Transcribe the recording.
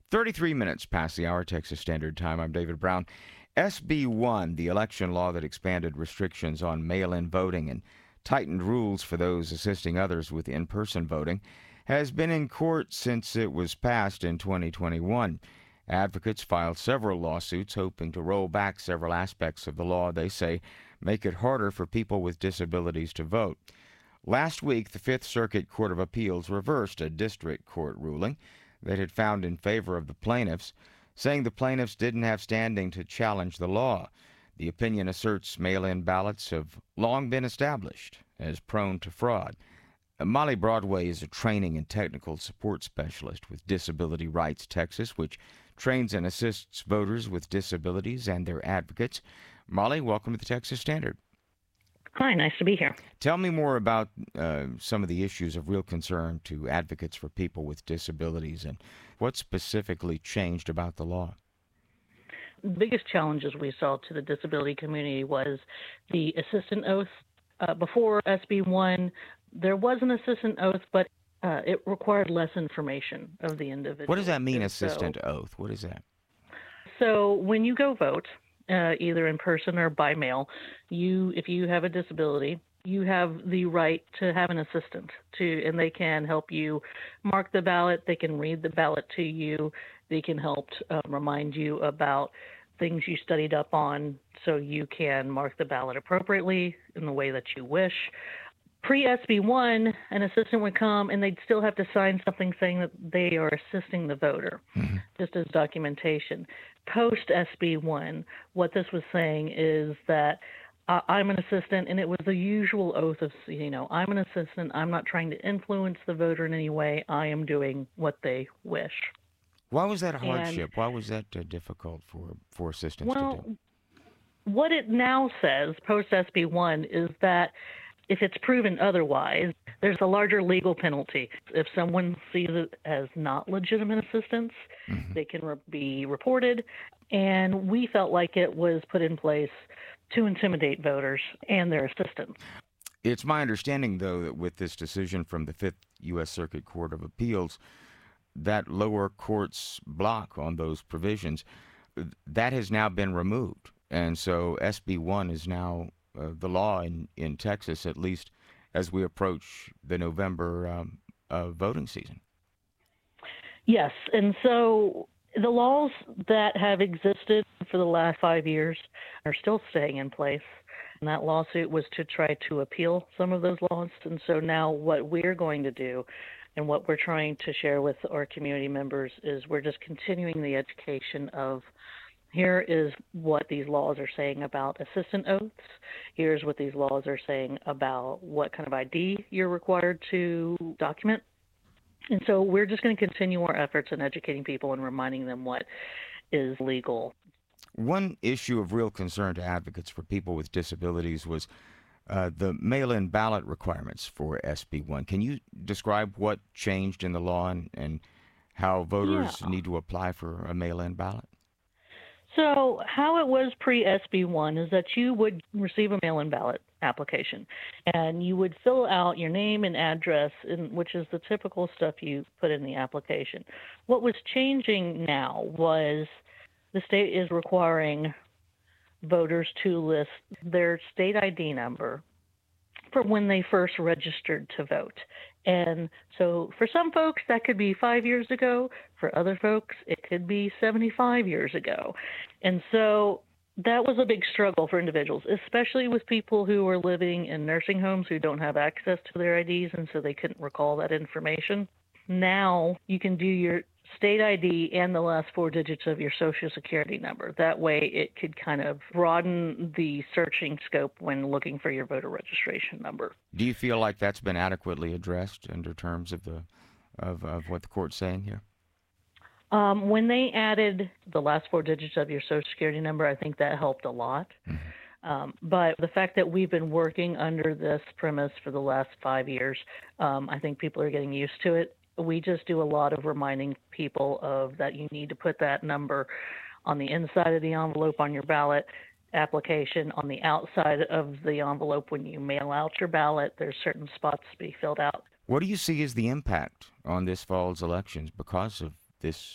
33 minutes past the hour, Texas Standard Time. I'm David Brown. SB 1, the election law that expanded restrictions on mail in voting and tightened rules for those assisting others with in person voting, has been in court since it was passed in 2021. Advocates filed several lawsuits hoping to roll back several aspects of the law they say make it harder for people with disabilities to vote. Last week, the Fifth Circuit Court of Appeals reversed a district court ruling that had found in favor of the plaintiffs, saying the plaintiffs didn't have standing to challenge the law. The opinion asserts mail-in ballots have long been established as prone to fraud. Molly Broadway is a training and technical support specialist with Disability Rights Texas, which trains and assists voters with disabilities and their advocates. Molly, welcome to the Texas Standard. Hi, nice to be here. Tell me more about some of the issues of real concern to advocates for people with disabilities and what specifically changed about the law. The biggest challenges we saw to the disability community was the assistant oath. Before SB 1, there was an assistant oath, but it required less information of the individual. What does that mean, assistant oath? What is that? So when you go vote, either in person or by mail, if you have a disability, you have the right to have an assistant and they can help you mark the ballot. They can read the ballot to you. They can help remind you about things you studied up on so you can mark the ballot appropriately in the way that you wish. Pre-SB 1, an assistant would come and they'd still have to sign something saying that they are assisting the voter, just as documentation. Post-SB 1, what this was saying is that I'm an assistant, and it was the usual oath of, I'm an assistant. I'm not trying to influence the voter in any way. I am doing what they wish. Why was that a hardship? Why was that difficult for assistants to do? What it now says, post-SB 1, is that if it's proven otherwise, there's a larger legal penalty. If someone sees it as not legitimate assistance, they can be reported. And we felt like it was put in place to intimidate voters and their assistants. It's my understanding, though, that with this decision from the Fifth U.S. Circuit Court of Appeals, that lower court's block on those provisions, that has now been removed. And so SB 1 is now the law in Texas, at least as we approach the November voting season. Yes, and so the laws that have existed for the last 5 years are still staying in place. And that lawsuit was to try to appeal some of those laws. And so now what we're going to do and what we're trying to share with our community members is we're just continuing the education of here is what these laws are saying about assistant oaths. Here's what these laws are saying about what kind of ID you're required to document. And so we're just going to continue our efforts in educating people and reminding them what is legal. One issue of real concern to advocates for people with disabilities was the mail-in ballot requirements for SB 1. Can you describe what changed in the law and how voters need to apply for a mail-in ballot? So how it was pre-SB 1 is that you would receive a mail-in ballot application, and you would fill out your name and address, which is the typical stuff you put in the application. What was changing now was the state is requiring voters to list their state ID number from when they first registered to vote. And so for some folks, that could be 5 years ago. For other folks, it could be 75 years ago. And so that was a big struggle for individuals, especially with people who are living in nursing homes who don't have access to their IDs, and so they couldn't recall that information. Now you can do your state ID and the last 4 digits of your Social Security number. That way it could kind of broaden the searching scope when looking for your voter registration number. Do you feel like that's been adequately addressed under terms of what the court's saying here? When they added the last 4 digits of your Social Security number, I think that helped a lot. But the fact that we've been working under this premise for the last 5 years, I think people are getting used to it. We just do a lot of reminding people of that you need to put that number on the inside of the envelope on your ballot application, on the outside of the envelope when you mail out your ballot. There's certain spots to be filled out. What do you see as the impact on this fall's elections because of